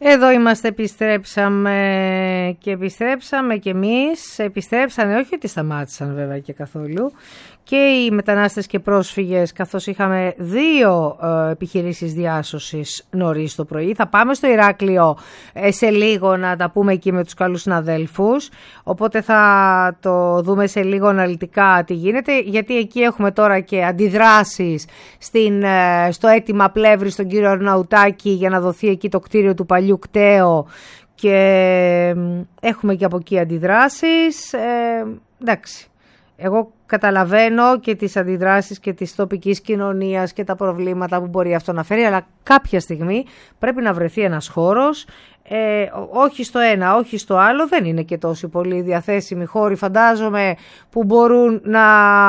Εδώ είμαστε, επιστρέψαμε και εμείς. Επιστρέψανε, όχι ότι σταμάτησαν βέβαια και καθόλου. Και οι μετανάστες και πρόσφυγες, καθώς είχαμε 2 επιχειρήσεις διάσωσης νωρίς το πρωί. Θα πάμε στο Ηράκλειο σε λίγο να τα πούμε εκεί με τους καλούς συναδέλφους. Οπότε θα το δούμε σε λίγο αναλυτικά τι γίνεται. Γιατί εκεί έχουμε τώρα και αντιδράσεις στο αίτημα Πλεύρη στον κύριο Αρναουτάκη για να δοθεί εκεί το κτίριο του παλιού κτέο. Και έχουμε και από εκεί αντιδράσεις. Εντάξει. Εγώ καταλαβαίνω και τις αντιδράσεις και της τοπικής κοινωνίας και τα προβλήματα που μπορεί αυτό να φέρει, αλλά κάποια στιγμή πρέπει να βρεθεί ένας χώρος, όχι στο ένα, όχι στο άλλο, δεν είναι και τόσοι πολύ διαθέσιμοι χώροι, φαντάζομαι, που μπορούν να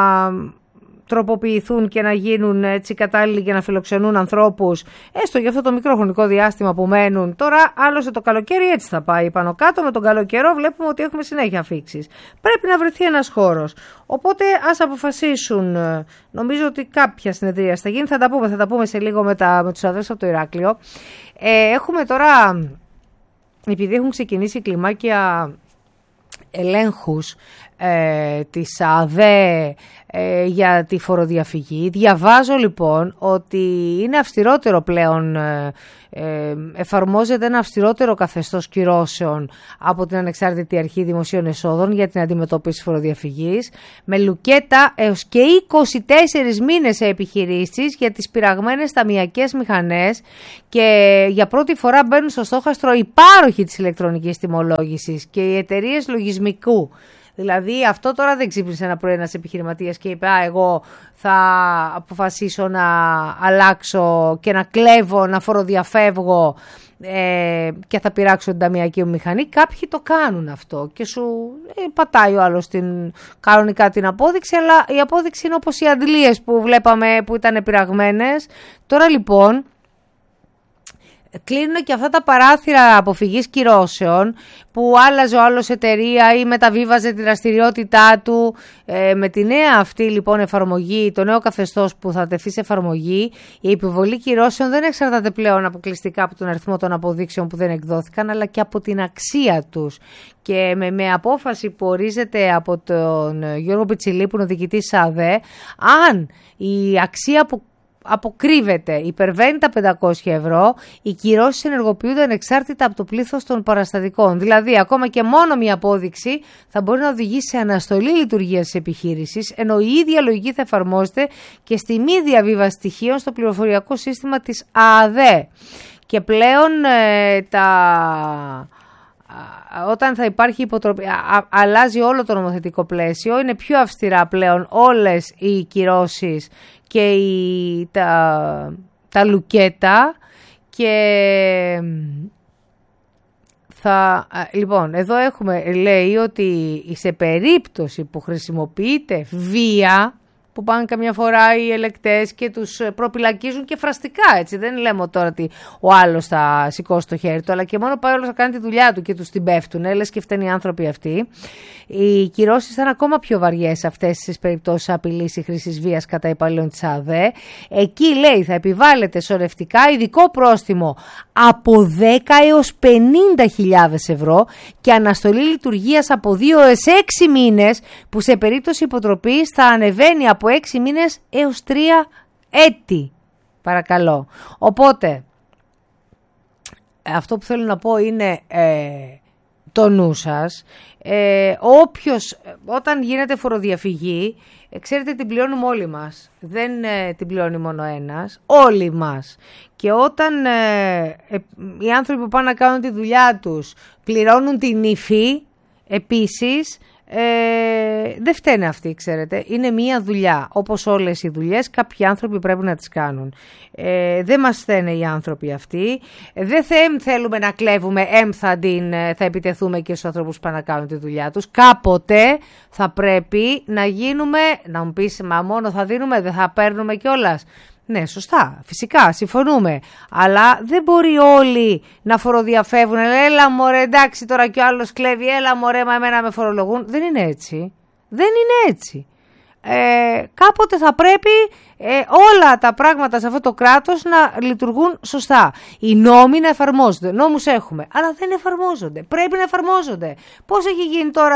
τροποποιηθούν και να γίνουν έτσι κατάλληλοι και να φιλοξενούν ανθρώπους, έστω για αυτό το μικρό χρονικό διάστημα που μένουν. Τώρα, άλλωστε το καλοκαίρι έτσι θα πάει πάνω κάτω, με τον καλό καιρό βλέπουμε ότι έχουμε συνέχεια αφήξεις. Πρέπει να βρεθεί ένας χώρος. Οπότε ας αποφασίσουν, νομίζω ότι κάποια συνεδρία θα γίνει, θα τα πούμε σε λίγο με τους αδέρφους από το Ηράκλειο. Έχουμε τώρα, επειδή έχουν ξεκινήσει κλιμάκια ελέγχους της ΑΔΕ για τη φοροδιαφυγή. Διαβάζω λοιπόν ότι είναι αυστηρότερο πλέον, εφαρμόζεται ένα αυστηρότερο καθεστώς κυρώσεων από την Ανεξάρτητη Αρχή Δημοσίων Εσόδων για την αντιμετώπιση φοροδιαφυγής, με λουκέτα έως και 24 μήνες σε επιχειρήσεις για τις πειραγμένες ταμειακές μηχανές, και για πρώτη φορά μπαίνουν στο στόχαστρο οι πάροχοι της ηλεκτρονικής τιμολόγησης και οι εταιρείες λογισμικού. Δηλαδή αυτό τώρα δεν ξύπνησε ένα πρωί ένας επιχειρηματίας και είπε εγώ θα αποφασίσω να αλλάξω και να κλέβω, να φοροδιαφεύγω και θα πειράξω την ταμειακή μου μηχανή. Κάποιοι το κάνουν αυτό και σου πατάει ο άλλος κανονικά την απόδειξη, αλλά η απόδειξη είναι όπως οι αντλίες που βλέπαμε που ήταν πειραγμένες. Τώρα λοιπόν κλείνουν και αυτά τα παράθυρα αποφυγής κυρώσεων που άλλαζε ο άλλος εταιρεία ή μεταβίβαζε τη δραστηριότητά του. Με τη νέα αυτή λοιπόν εφαρμογή, το νέο καθεστώς που θα τεθεί σε εφαρμογή, η επιβολή κυρώσεων δεν εξαρτάται πλέον αποκλειστικά από τον αριθμό των αποδείξεων που δεν εκδόθηκαν, αλλά και από την αξία τους. Και με απόφαση που ορίζεται από τον Γιώργο Πιτσιλή, που είναι ο διοικητής της ΑΔΕ, αν η αξία που αποκρύβεται υπερβαίνει τα 500 ευρώ, οι κυρώσεις ενεργοποιούνται ανεξάρτητα από το πλήθος των παραστατικών. Δηλαδή, ακόμα και μόνο μια απόδειξη θα μπορεί να οδηγήσει σε αναστολή λειτουργίας της επιχείρησης, ενώ η ίδια λογική θα εφαρμόζεται και στη μη διαβίβαση στοιχείων στο πληροφοριακό σύστημα της ΑΔΕ. Και πλέον όταν θα υπάρχει υποτροπή, αλλάζει όλο το νομοθετικό πλαίσιο, είναι πιο αυστηρά πλέον όλες οι κυρώσεις και τα λουκέτα, και λοιπόν εδώ λέει ότι σε περίπτωση που χρησιμοποιείται βία, που πάνε καμιά φορά οι ελεκτές και τους προπυλακίζουν και φραστικά, έτσι. Δεν λέμε τώρα ότι ο άλλος θα σηκώσει το χέρι του, αλλά και μόνο πάει όλος να κάνει τη δουλειά του και τους την πέφτουν, λες και φταίνουν οι άνθρωποι αυτοί. Οι κυρώσεις ήταν ακόμα πιο βαριές σε αυτές τις περιπτώσεις απειλής ή χρήσης βίας κατά υπαλλήλων της ΑΔΕ. Εκεί λέει θα επιβάλλεται σωρευτικά ειδικό πρόστιμο από 10 έως 50.000 ευρώ και αναστολή λειτουργίας από 2 έως 6 μήνες, που σε περίπτωση υποτροπής θα ανεβαίνει από 6 μήνες έως 3 έτη. Παρακαλώ. Οπότε, αυτό που θέλω να πω είναι το νου σας. Όταν γίνεται φοροδιαφυγή, ξέρετε, την πληρώνουμε όλοι μας. Δεν την πληρώνει μόνο ένας, όλοι μας. Και όταν οι άνθρωποι που πάνε να κάνουν τη δουλειά τους πληρώνουν την ύφη επίσης, δεν φταίνε αυτοί, ξέρετε. Είναι μία δουλειά. Όπως όλες οι δουλειές, κάποιοι άνθρωποι πρέπει να τις κάνουν. Δεν μας φταίνε οι άνθρωποι αυτοί. Δεν θέλουμε να κλέβουμε θα επιτεθούμε και στους ανθρώπους που πάνε να κάνουν τη δουλειά τους. Κάποτε θα πρέπει να γίνουμε, να μου πεις, μα μόνο θα δίνουμε, δεν θα παίρνουμε κιόλας. Ναι, σωστά, φυσικά, συμφωνούμε. Αλλά δεν μπορεί όλοι να φοροδιαφεύγουν. Έλα μωρέ, εντάξει, τώρα κι ο άλλος κλέβει, έλα μωρέ, μα εμένα με φορολογούν. Δεν είναι έτσι. Δεν είναι έτσι. Κάποτε θα πρέπει όλα τα πράγματα σε αυτό το κράτος να λειτουργούν σωστά. Οι νόμοι να εφαρμόζονται. Νόμους έχουμε, αλλά δεν εφαρμόζονται. Πρέπει να εφαρμόζονται. Πώς έχει γίνει τώρα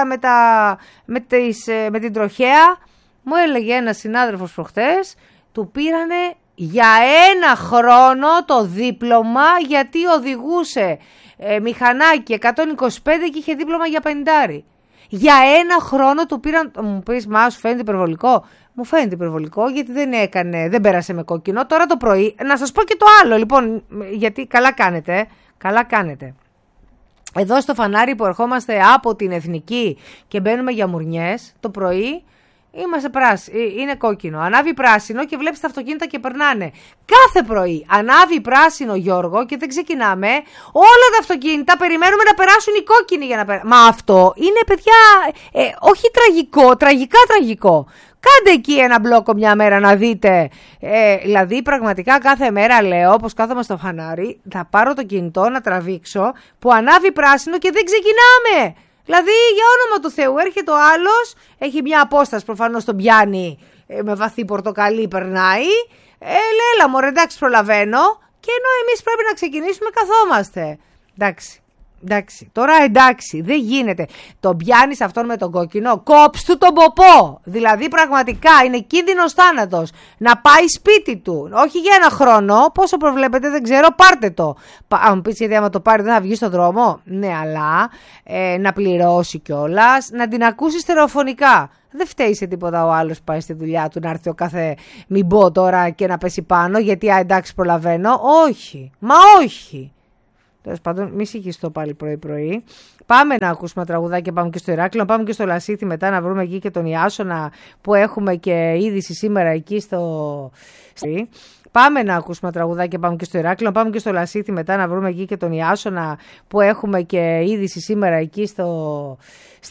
με την τροχέα? Μου έλεγε ένας συνάδελφος προχτές, του πήρανε για 1 χρόνο το δίπλωμα γιατί οδηγούσε μηχανάκι 125 και είχε δίπλωμα για 50. Για 1 χρόνο του πήραν. Μου πεις, μα σου φαίνεται υπερβολικό? Μου φαίνεται υπερβολικό γιατί δεν πέρασε με κόκκινο. Τώρα το πρωί, να σας πω και το άλλο λοιπόν, γιατί καλά κάνετε. Εδώ στο φανάρι που ερχόμαστε από την Εθνική και μπαίνουμε για Μουρνιές, το πρωί είμαστε είναι κόκκινο. Ανάβει πράσινο και βλέπεις τα αυτοκίνητα και περνάνε. Κάθε πρωί ανάβει πράσινο, Γιώργο, και δεν ξεκινάμε. Όλα τα αυτοκίνητα περιμένουμε να περάσουν οι κόκκινοι για να περάσουν. Μα αυτό είναι, παιδιά, όχι τραγικό, τραγικά τραγικό. Κάντε εκεί ένα μπλόκο μια μέρα να δείτε. Δηλαδή πραγματικά κάθε μέρα λέω, όπως κάθομαι στο φανάρι, θα πάρω το κινητό να τραβήξω που ανάβει πράσινο και δεν ξεκινάμε. Δηλαδή, για όνομα του Θεού, έρχεται ο άλλος, έχει μια απόσταση, προφανώς τον πιάνει με βαθύ πορτοκαλί, περνάει. Έλα μωρέ, εντάξει, προλαβαίνω. Και ενώ εμείς πρέπει να ξεκινήσουμε, καθόμαστε. Εντάξει, τώρα εντάξει, δεν γίνεται. Τον πιάνεις αυτόν με τον κόκκινο, κόψ' του τον ποπό. Δηλαδή, πραγματικά είναι κίνδυνος θάνατος. Να πάει σπίτι του. Όχι για 1 χρόνο, πόσο προβλέπετε, δεν ξέρω, πάρτε το. Αν μου πεις, γιατί άμα το πάρει δεν θα βγει στον δρόμο. Ναι, αλλά να πληρώσει κιόλας, να την ακούσει στερεοφωνικά. Δεν φταίει σε τίποτα ο άλλος που πάει στη δουλειά του να έρθει ο κάθε μην πω τώρα και να πέσει πάνω, γιατί εντάξει προλαβαίνω. Όχι, μα όχι. Τέλος πάντων, μη συγχυστώ πάλι πρωί-πρωί. Πάμε να ακούσουμε τραγουδάκια, πάμε και στο Ηράκλειο, πάμε και στο Λασίθι μετά να βρούμε εκεί και τον Ιάσονα που έχουμε και είδηση σήμερα εκεί στο. Πάμε να ακούσουμε τραγουδάκια, πάμε και στο Ηράκλειο, πάμε και στο Λασίθι μετά να βρούμε εκεί και τον Ιάσονα που έχουμε και είδηση σήμερα εκεί στο.